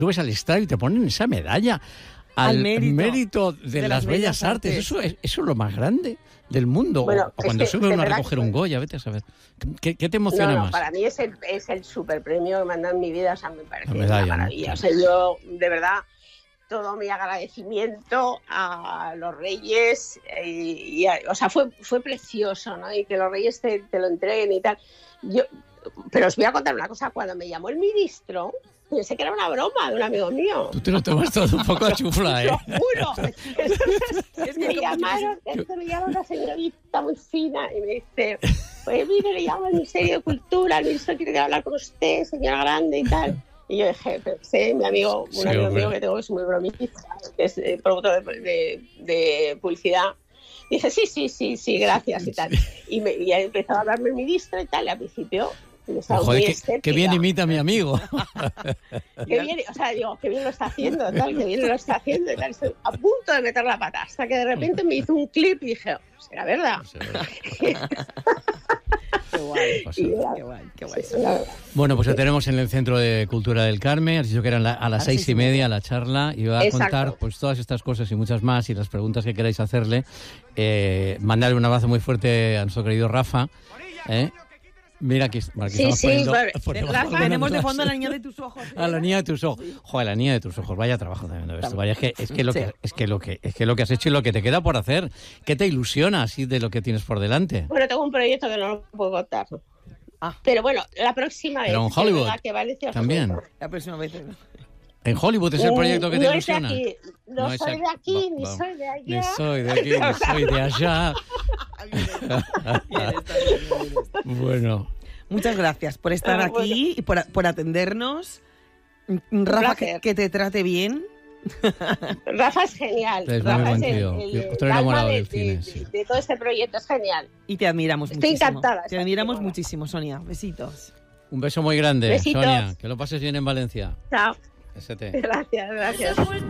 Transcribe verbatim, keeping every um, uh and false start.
Tú ves al estrado y te ponen esa medalla al, al mérito, mérito de, de las, las bellas, bellas artes. artes. Eso, es, eso es lo más grande del mundo. Bueno, o, o cuando sube uno a recoger un Goya, vete a saber. ¿Qué, qué te emociona no, no, más? Para mí es el, es el super premio que me han dado en mi vida. O sea, me parece medalla, una maravilla. ¿No? O sea, yo, de verdad, todo mi agradecimiento a los reyes. Y, y a, o sea, fue, fue precioso, ¿no? Y que los reyes te, te lo entreguen y tal. Yo, pero os voy a contar una cosa. Cuando me llamó el ministro, pensé que era una broma de un amigo mío. Tú te lo tomas todo un poco a chufla, ¿eh? Lo juro. Entonces, es que me llamaron, es que me llama una señorita muy fina y me dice, pues mire, le llamo al Ministerio de Cultura, el ministro quiere hablar con usted, señora grande y tal. Y yo dije, pensé, mi amigo, un sí, amigo hombre. mío que tengo que es muy bromista, que es eh, productor de, de, de publicidad. Dije, sí, sí, sí, sí, gracias y tal. Y, me, y empezó a hablarme el ministro y tal, y al principio... Joder, que, que bien imita a mi amigo. Que bien, o sea, digo, que bien lo está haciendo, tal, que bien lo está haciendo, tal. Estoy a punto de meter la pata, hasta que de repente me hizo un clip y dije, ¿será verdad? ¿Será verdad? Qué guay, qué guay, qué guay, qué guay. Sí, bueno, pues ya tenemos en el Centro de Cultura del Carmen, has dicho que eran la, a las a seis y media la charla, y va a Exacto. contar pues todas estas cosas y muchas más, y las preguntas que queráis hacerle. Eh, mandarle un abrazo muy fuerte a nuestro querido Rafa, ¿eh? Mira, aquí, aquí sí, estamos sí, poniendo... Pero, Por de tenemos de fondo a la niña de tus ojos. ¿Eh? A la niña de tus ojos. Joder, la niña de tus ojos. Vaya trabajo también de esto. Vaya, es que, es que lo sí. que es que lo que es que lo que has hecho y lo que te queda por hacer. ¿Qué te ilusiona así de lo que tienes por delante? Bueno, tengo un proyecto que no lo puedo contar. Ah. Pero bueno, la próxima vez. Pero en Hollywood. Que Valencia también. La próxima vez. En Hollywood es el proyecto que te no ilusiona. Es de aquí. No, no soy de aquí, va, ni va. soy de allá. Ni soy de aquí, ni soy de allá. Bueno. Muchas gracias por estar aquí bueno. y por, por atendernos. Rafa, que, que te trate bien. Rafa es genial. Es Rafa es el, el, el alma de, de, cine, de, sí. de todo este proyecto, es genial. Y te admiramos Estoy muchísimo. encantada. Te admiramos muchísimo, Sonia. Besitos. Un beso muy grande, Besitos. Sonia. Que lo pases bien en Valencia. Chao. S T. Gracias, gracias.